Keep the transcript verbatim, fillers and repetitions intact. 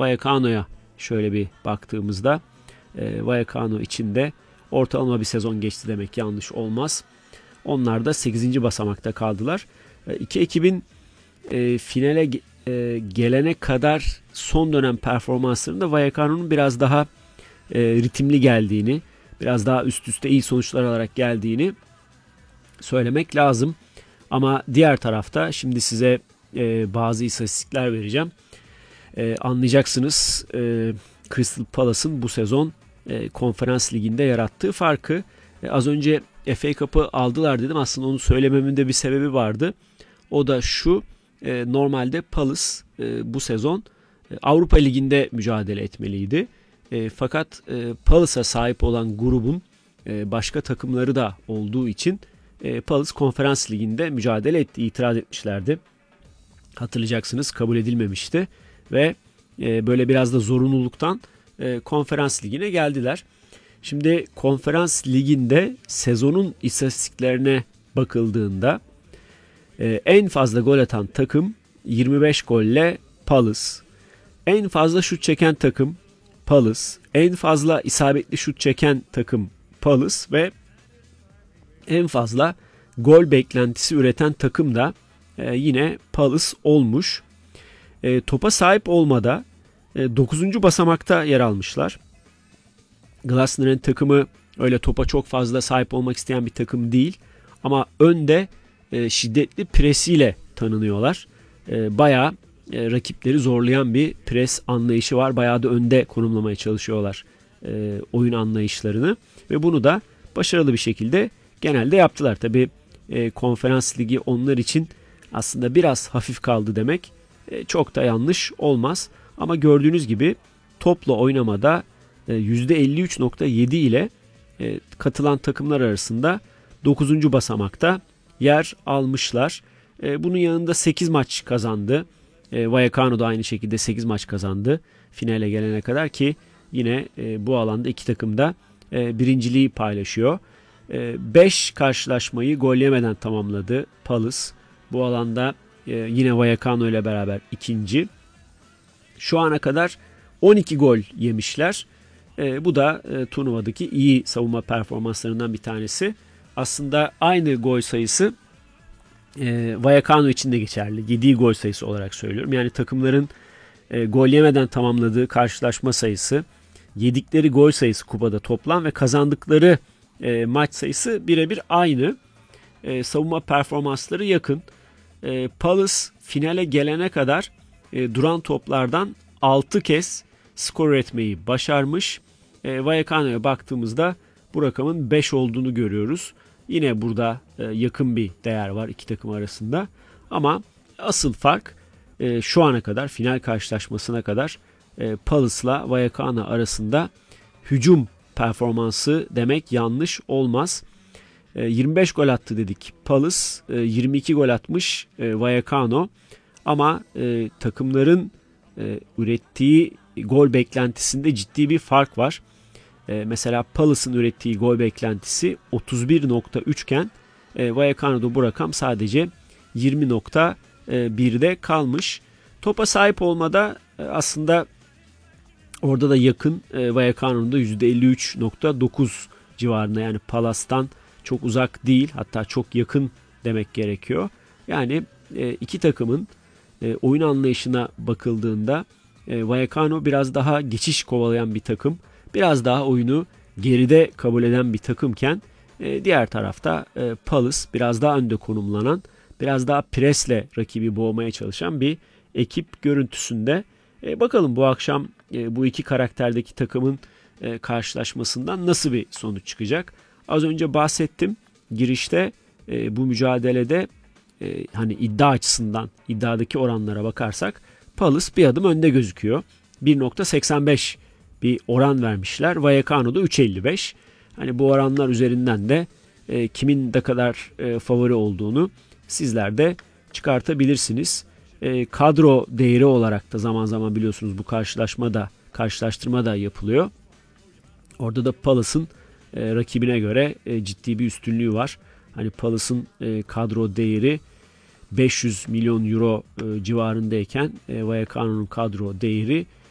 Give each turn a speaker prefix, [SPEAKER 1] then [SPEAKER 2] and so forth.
[SPEAKER 1] Vallecano'ya şöyle bir baktığımızda e, Vallecano için de ortalama bir sezon geçti demek yanlış olmaz. Onlar da sekizinci basamakta kaldılar. E, iki ekibin e, finale e, gelene kadar son dönem performanslarında Vallecano'nun biraz daha e, ritimli geldiğini, biraz daha üst üste iyi sonuçlar alarak geldiğini söylemek lazım. Ama diğer tarafta şimdi size e, bazı istatistikler vereceğim. E, anlayacaksınız e, Crystal Palace'ın bu sezon e, Konferans Ligi'nde yarattığı farkı. E, az önce F A Cup'ı aldılar dedim. Aslında onu söylememin de bir sebebi vardı. O da şu, e, normalde Palace e, bu sezon e, Avrupa Ligi'nde mücadele etmeliydi. E, fakat e, Palace'a sahip olan grubun e, başka takımları da olduğu için e, Palace Konferans Ligi'nde mücadele etti. İtiraz etmişlerdi. Hatırlayacaksınız, kabul edilmemişti. Ve e, böyle biraz da zorunluluktan e, Konferans Ligi'ne geldiler. Şimdi Konferans Ligi'nde sezonun istatistiklerine bakıldığında e, en fazla gol atan takım yirmi beş golle Palace. En fazla şut çeken takım Palace. En fazla isabetli şut çeken takım Palace ve en fazla gol beklentisi üreten takım da e, yine Palace olmuş. E, topa sahip olmada e, dokuzuncu basamakta yer almışlar. Glasner'ın takımı öyle topa çok fazla sahip olmak isteyen bir takım değil. Ama önde e, şiddetli presiyle tanınıyorlar. E, bayağı e, rakipleri zorlayan bir pres anlayışı var. Bayağı da önde konumlamaya çalışıyorlar e, oyun anlayışlarını. Ve bunu da başarılı bir şekilde genelde yaptılar. Tabii e, Konferans Ligi onlar için aslında biraz hafif kaldı demek e, çok da yanlış olmaz. Ama gördüğünüz gibi topla oynamada e, yüzde elli üç nokta yedi ile e, katılan takımlar arasında dokuzuncu basamakta yer almışlar. E, bunun yanında sekiz maç kazandı. E, Vallecano da aynı şekilde sekiz maç kazandı finale gelene kadar ki yine e, bu alanda iki takım da e, birinciliği paylaşıyor. beş karşılaşmayı gol yemeden tamamladı Palace. Bu alanda e, yine Vallecano ile beraber ikinci. Şu ana kadar on iki gol yemişler. E, bu da e, turnuvadaki iyi savunma performanslarından bir tanesi. Aslında aynı gol sayısı e, Vallecano için de geçerli. Yediği gol sayısı olarak söylüyorum. Yani takımların e, gol yemeden tamamladığı karşılaşma sayısı, yedikleri gol sayısı kupada toplam ve kazandıkları e, maç sayısı birebir aynı. E, savunma performansları yakın. E, Palace finale gelene kadar e, duran toplardan altı kez skor etmeyi başarmış. E, Vallecano'ya baktığımızda bu rakamın beş olduğunu görüyoruz. Yine burada e, yakın bir değer var iki takım arasında. Ama asıl fark e, şu ana kadar final karşılaşmasına kadar e, Palace'la Vallecano arasında hücum performansı demek yanlış olmaz. E, yirmi beş gol attı dedik Palace, e, yirmi iki gol atmış e, Vallecano. Ama e, takımların e, ürettiği gol beklentisinde ciddi bir fark var. E, mesela Palace'ın ürettiği gol beklentisi otuz bir nokta üç iken e, Vallecano'da bu rakam sadece yirmi nokta birde kalmış. Topa sahip olmada e, aslında orada da yakın e, Vallecano'nun da yüzde elli üç nokta dokuz civarında, yani Palace'tan çok uzak değil, hatta çok yakın demek gerekiyor. Yani e, iki takımın e, oyun anlayışına bakıldığında e, Vallecano biraz daha geçiş kovalayan bir takım. Biraz daha oyunu geride kabul eden bir takımken e, diğer tarafta e, Palace biraz daha önde konumlanan, biraz daha presle rakibi boğmaya çalışan bir ekip görüntüsünde. E, bakalım bu akşam e, bu iki karakterdeki takımın e, karşılaşmasından nasıl bir sonuç çıkacak? Az önce bahsettim girişte e, bu mücadelede e, hani iddia açısından, iddiadaki oranlara bakarsak Palace bir adım önde gözüküyor. bir nokta seksen beş bir oran vermişler. Vallecano'da üç nokta elli beş. Hani bu oranlar üzerinden de e, kimin ne kadar e, favori olduğunu sizler de çıkartabilirsiniz. E, kadro değeri olarak da zaman zaman biliyorsunuz bu karşılaşmada, karşılaştırma da yapılıyor. Orada da Palace'ın e, rakibine göre e, ciddi bir üstünlüğü var. Hani Palace'ın e, kadro değeri beş yüz milyon euro e, civarındayken e, Vallecano'nun kadro değeri